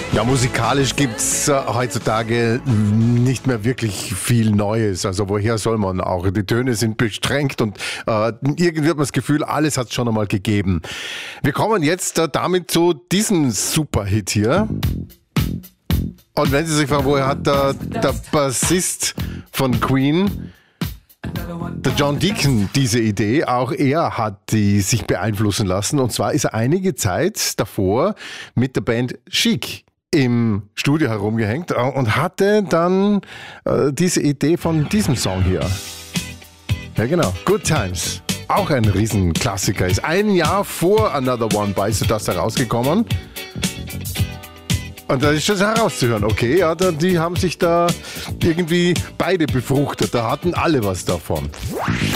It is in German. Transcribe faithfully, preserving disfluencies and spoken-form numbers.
Ja, musikalisch gibt es äh, heutzutage nicht mehr wirklich viel Neues. Also woher soll man auch? Die Töne sind bestrengt und äh, irgendwie hat man das Gefühl, alles hat es schon einmal gegeben. Wir kommen jetzt äh, damit zu diesem Superhit hier. Und wenn Sie sich fragen, woher hat der, der Bassist von Queen, der John Deacon, diese Idee, auch er hat die sich beeinflussen lassen. Und zwar ist er einige Zeit davor mit der Band Chic im Studio herumgehängt und hatte dann äh, diese Idee von diesem Song hier. Ja genau, Good Times. Auch ein Riesenklassiker. Ist ein Jahr vor Another One Bites the Dust herausgekommen. Und da ist schon herauszuhören, okay, ja, da, die haben sich da irgendwie beide befruchtet. Da hatten alle was davon.